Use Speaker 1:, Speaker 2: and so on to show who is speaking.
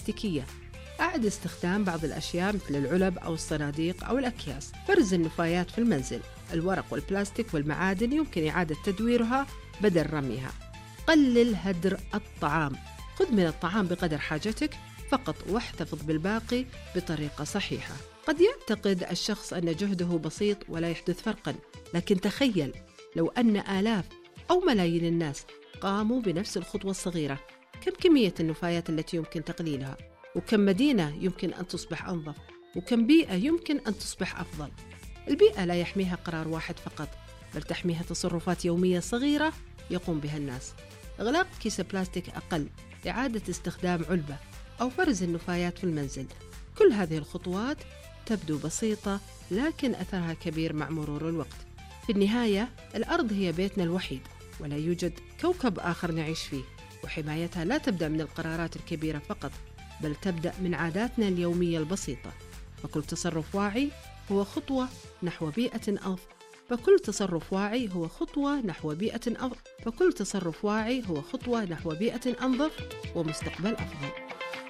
Speaker 1: البلاستيكية، أعد استخدام بعض الأشياء مثل العلب أو الصناديق أو الأكياس، فرز النفايات في المنزل، الورق والبلاستيك والمعادن يمكن إعادة تدويرها بدل رميها. قلل هدر الطعام، خذ من الطعام بقدر حاجتك فقط واحتفظ بالباقي بطريقة صحيحة. قد يعتقد الشخص أن جهده بسيط ولا يحدث فرقاً، لكن تخيل لو أن آلاف أو ملايين الناس قاموا بنفس الخطوة الصغيرة، كم كمية النفايات التي يمكن تقليلها، وكم مدينة يمكن أن تصبح أنظف، وكم بيئة يمكن أن تصبح أفضل. البيئة لا يحميها قرار واحد فقط، بل تحميها تصرفات يومية صغيرة يقوم بها الناس. إغلاق كيس بلاستيك أقل، إعادة استخدام علبة، أو فرز النفايات في المنزل. كل هذه الخطوات تبدو بسيطة لكن أثرها كبير مع مرور الوقت. في النهاية الأرض هي بيتنا الوحيد، ولا يوجد كوكب آخر نعيش فيه، وحمايتها لا تبدأ من القرارات الكبيرة فقط، بل تبدأ من عاداتنا اليومية البسيطة. فكل تصرف واعي هو خطوة نحو بيئة أفضل. فكل تصرف واعي هو خطوة نحو بيئة أفضل. فكل تصرف واعي هو خطوة نحو بيئة أنظف ومستقبل أفضل.